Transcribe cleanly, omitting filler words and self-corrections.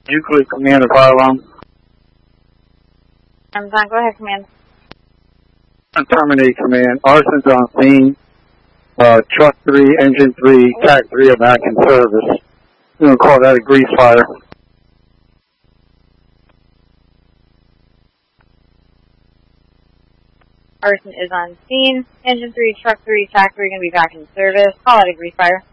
Euclid, command of fire alarm. Amazon, go ahead, command. Terminate command. Arson's on scene. Truck 3, engine 3, track 3 are back in service. We're going to call that a grease fire. Arson is on scene. Engine 3, truck 3, track 3 going to be back in service. Call it a grease fire.